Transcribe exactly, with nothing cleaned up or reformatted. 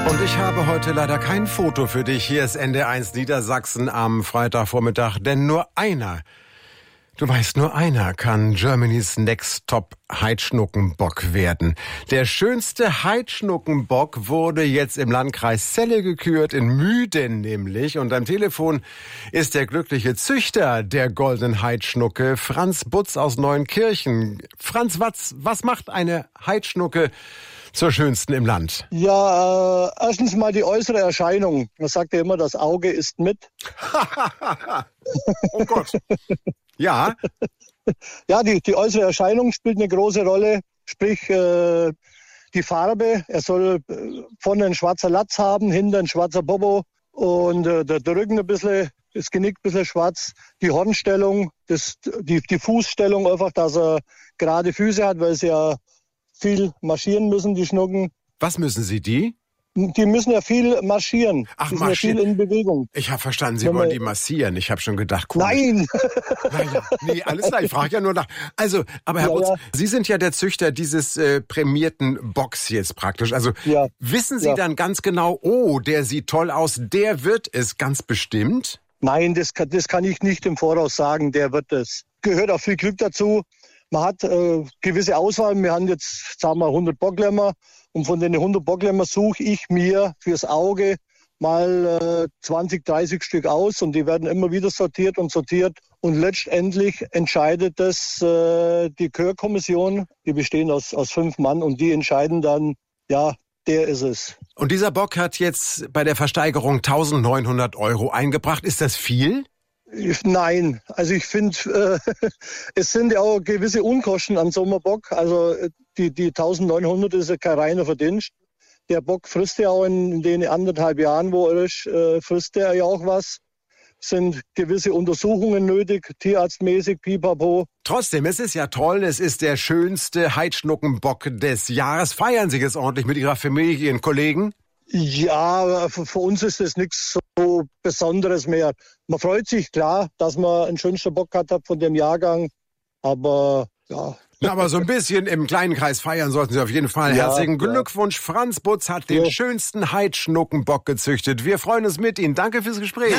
Und ich habe heute leider kein Foto für dich. Hier ist N D R eins Niedersachsen am Freitagvormittag, denn nur einer, du weißt, nur einer kann Germany's Next Top Heidschnuckenbock werden. Der schönste Heidschnuckenbock wurde jetzt im Landkreis Celle gekürt, in Müden nämlich. Und am Telefon ist der glückliche Züchter der goldenen Heidschnucke, Franz Butz aus Neuenkirchen. Franz, was, was macht eine Heidschnucke zur schönsten im Land? Ja, äh, erstens mal die äußere Erscheinung. Man sagt ja immer, das Auge ist mit. Oh Gott. Ja. Ja, die, die äußere Erscheinung spielt eine große Rolle. Sprich, äh, die Farbe. Er soll äh, vorne ein schwarzer Latz haben, hinten ein schwarzer Bobo und äh, der, der Rücken ein bisschen, das Genick ein bisschen schwarz. Die Hornstellung, das, die, die Fußstellung einfach, dass er gerade Füße hat, weil sie ja viel marschieren müssen, die Schnucken. Was müssen sie, die? Die müssen ja viel marschieren. Ach, die sind marschieren. ja viel in Bewegung. Ich habe verstanden, Sie Wenn wollen man- die massieren. Ich habe schon gedacht, cool. Nein! Naja, nee, alles klar, ich frage ja nur nach. Also, aber Herr Ja, Butz, ja. Sie sind ja der Züchter dieses äh, prämierten Bocks jetzt praktisch. Also Ja. wissen Sie Ja. dann ganz genau, oh, der sieht toll aus, der wird es ganz bestimmt? Nein, das kann, das kann ich nicht im Voraus sagen, der wird es. Gehört auch viel Glück dazu. Man hat äh, gewisse Auswahl. Wir haben jetzt, sagen wir, hundert Bocklämmer. Und von den hundert Bocklämmer suche ich mir fürs Auge mal äh, zwanzig, dreißig Stück aus. Und die werden immer wieder sortiert und sortiert. Und letztendlich entscheidet das äh, die Chörkommission. Die bestehen aus, aus fünf Mann. Und die entscheiden dann, ja, der ist es. Und dieser Bock hat jetzt bei der Versteigerung eintausendneunhundert Euro eingebracht. Ist das viel? Ich- Nein, also ich finde, äh, es sind ja auch gewisse Unkosten am Sommerbock. Also äh, die, die eintausendneunhundert ist ja kein reiner Verdienst. Der Bock frisst ja auch in den anderthalb Jahren, wo er ist, äh, frisst er ja auch was. Sind gewisse Untersuchungen nötig, tierarztmäßig, pipapo. Trotzdem, es ist ja toll, es ist der schönste Heidschnuckenbock des Jahres. Feiern Sie es ordentlich mit Ihrer Familie, Ihren Kollegen? Ja, für, für uns ist das nichts so Besonderes mehr. Man freut sich, klar, dass man einen schönsten Bock hat von dem Jahrgang. Aber ja, Na, aber so ein bisschen im kleinen Kreis feiern sollten Sie auf jeden Fall. Ja, Herzlichen ja. Glückwunsch. Franz Butz hat den Ja. schönsten Heidschnuckenbock gezüchtet. Wir freuen uns mit Ihnen. Danke fürs Gespräch.